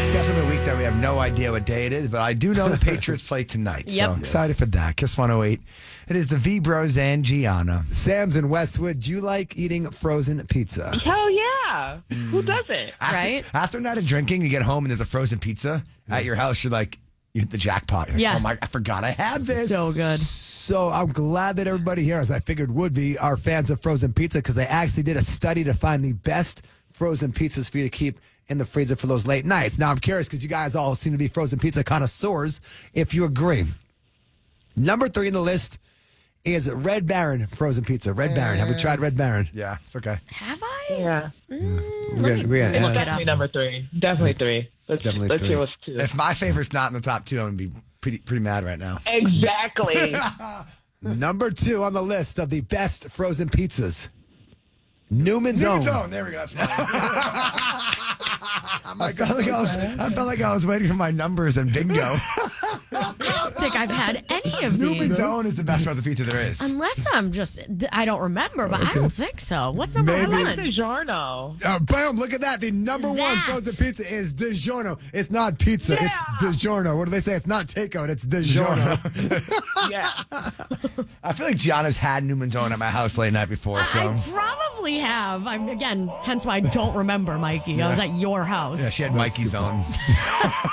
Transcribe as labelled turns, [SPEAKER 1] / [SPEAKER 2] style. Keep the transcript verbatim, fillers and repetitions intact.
[SPEAKER 1] It's definitely a week that we have no idea what day it is, but I do know the Patriots play tonight.
[SPEAKER 2] Yep.
[SPEAKER 1] So I'm excited for that. Kiss one oh eight. It is the V-Bros and Gianna.
[SPEAKER 3] Sam's in Westwood. Do you like eating frozen pizza?
[SPEAKER 4] Hell yeah. Who doesn't?
[SPEAKER 1] After,
[SPEAKER 2] Right?
[SPEAKER 1] After a night of drinking, you get home and there's a frozen pizza at your house. You're like, you hit the jackpot. You're like,
[SPEAKER 2] Yeah.
[SPEAKER 1] oh my, I forgot I had this.
[SPEAKER 2] So good.
[SPEAKER 3] So I'm glad that everybody here, as I figured would be, are fans of frozen pizza because they actually did a study to find the best frozen pizzas for you to keep in the freezer for those late nights. Now I'm curious because you guys all seem to be frozen pizza connoisseurs, if you agree. Number three on the list is Red Baron frozen pizza. Red Baron. Have we tried Red Baron?
[SPEAKER 1] Yeah, it's okay.
[SPEAKER 2] Have I?
[SPEAKER 4] Yeah.
[SPEAKER 3] We're gonna, we're gonna
[SPEAKER 4] It's
[SPEAKER 3] ask.
[SPEAKER 4] definitely number three. Definitely three. Let's,
[SPEAKER 3] Definitely
[SPEAKER 4] let's
[SPEAKER 3] three.
[SPEAKER 4] hear what's two.
[SPEAKER 1] If my favorite's not in the top two, I'm going to be pretty pretty mad right now.
[SPEAKER 4] Exactly.
[SPEAKER 3] Number two on the list of the best frozen pizzas. Newman's Own.
[SPEAKER 1] Newman's Own. There we go. That's fine. I, felt like I, was, I felt like I was waiting for my numbers and bingo.
[SPEAKER 2] I don't think I've had any of
[SPEAKER 1] Newman's
[SPEAKER 2] these.
[SPEAKER 1] Own is the best frozen pizza there is.
[SPEAKER 2] Unless I'm just, I don't remember, but I don't think so. What's number
[SPEAKER 3] Maybe.
[SPEAKER 2] one?
[SPEAKER 4] DiGiorno.
[SPEAKER 3] Uh, boom, look at that. The number one
[SPEAKER 2] That.
[SPEAKER 3] frozen pizza is DiGiorno. It's not pizza.
[SPEAKER 4] Yeah.
[SPEAKER 3] It's DiGiorno. What do they say? It's not takeout. It's DiGiorno.
[SPEAKER 4] Yeah.
[SPEAKER 1] I feel like Gianna's had Newman's Own at my house late night before. So
[SPEAKER 2] I probably have. I'm again, hence why I don't remember, Mikey. I was at your house.
[SPEAKER 1] yeah, she had Mikey's Own.